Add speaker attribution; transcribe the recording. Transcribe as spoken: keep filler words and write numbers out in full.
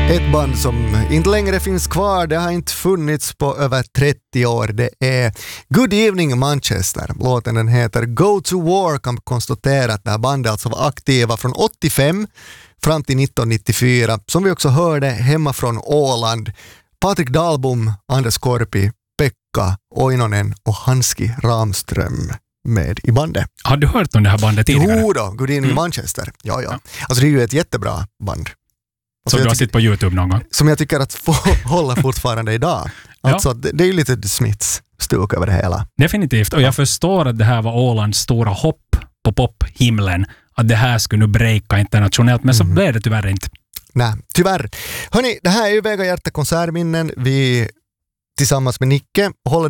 Speaker 1: Ett band som inte längre finns kvar, det har inte funnits på över trettio år. Det är Good Evening Manchester. Låten den heter Go to War. Kan konstatera att det här bandet alltså var aktiva från åttiofem fram till nittonhundranittiofyra. Som vi också hörde hemma från Åland. Patrik Dahlbom, Anders Korpi, Pekka Oinonen och Hanski Ramström med i bandet.
Speaker 2: Har du hört om det här bandet tidigare?
Speaker 1: Jo då, Good Evening mm. Manchester. Ja, ja. Alltså det är ju ett jättebra band.
Speaker 2: Som du har sett på YouTube någon gång?
Speaker 1: Som jag tycker att få hålla fortfarande idag. Alltså, ja. det, det är ju lite Smiths stuk över det hela.
Speaker 2: Definitivt. Och jag ja. förstår att det här var Ålands stora hopp på pophimlen. Att det här skulle nu breaka internationellt. Men mm. så blev det tyvärr inte.
Speaker 1: Nej, tyvärr. Hörrni, det här är ju Vega Hjärta konsertminnen. Vi tillsammans med Nicke håller